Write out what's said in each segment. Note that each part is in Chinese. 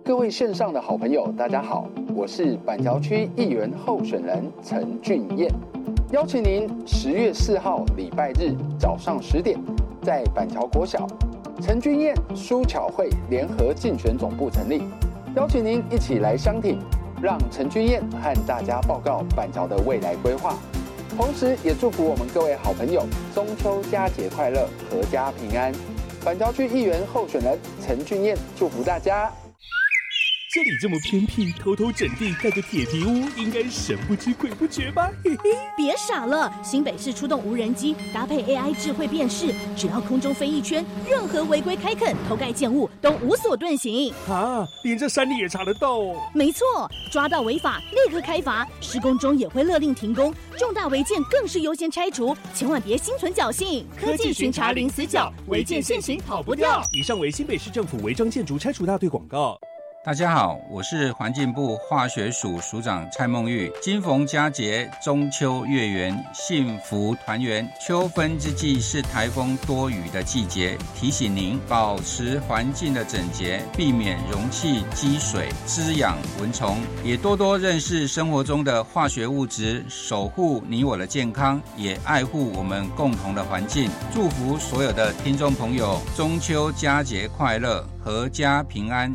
各位线上的好朋友，大家好，我是板桥区议员候选人陈俊彦，邀请您10月4号礼拜日早上10点，在板桥国小陈俊彦苏巧慧联合竞选总部成立，邀请您一起来相挺，让陈俊彦和大家报告板桥的未来规划，同时也祝福我们各位好朋友中秋佳节快乐，阖家平安。板桥区议员候选人陈俊彦祝福大家。 这里这么偏僻，偷偷整地盖个铁皮屋，应该神不知鬼不觉吧？嘿嘿， 别傻了，新北市出动无人机，搭配 AI 智慧辨识，只要空中飞一圈，任何违规开垦、偷盖建物都无所遁形。 啊，连这山里也查得到哦？ 没错，抓到违法立刻开罚，施工中也会勒令停工，重大违建更是优先拆除，千万别心存侥幸。科技巡查零死角，违建现行跑不掉。 以上为新北市政府违章建筑拆除大队广告。 大家好，我是环境部化学署署长蔡孟玉。今逢佳节，中秋月圆，幸福团圆。秋分之际是台风多雨的季节，提醒您保持环境的整洁，避免容器积水，滋养蚊虫，也多多认识生活中的化学物质，守护你我的健康，也爱护我们共同的环境。祝福所有的听众朋友中秋佳节快乐，阖家平安。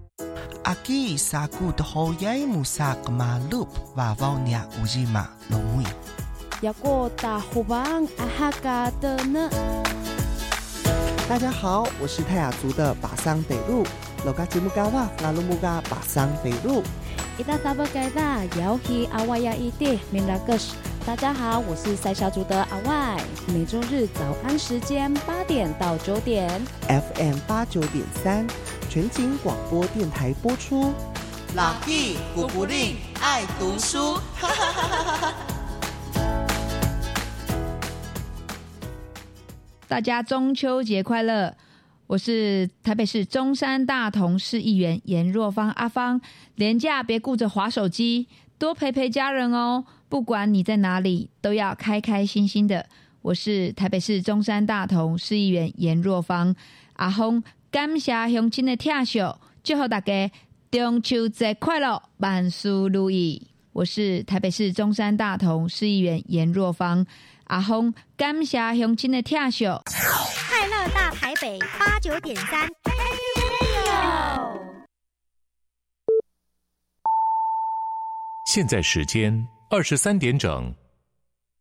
Aki saku dohoyai musak malup vavonya uzima lomui. Yako tahubang ahaka的呢？ 大家好，我是泰雅族的巴桑北路，loga jimugawa lalumuga巴桑北路。 Ita sabagaida yaohi awaya ide minagus。大家好，我是塞夏族的阿外，每周日早安时间8点到9点 ，FM 89.3全景广播电台播出。 老弟古不吝爱读书，哈哈哈哈哈！ 大家中秋节快乐！我是台北市中山大同市议员颜若芳阿芳，连假别顾着滑手机，多陪陪家人哦。不管你在哪里，都要开开心心的。我是台北市中山大同市议员颜若芳阿芳，感谢乡亲的疼惜，祝福大家中秋节快乐，万事如意。我是台北市中山大同市议员颜若芳阿芳，感谢乡亲的疼惜。 快乐大台北89.3， 现在时间23点整。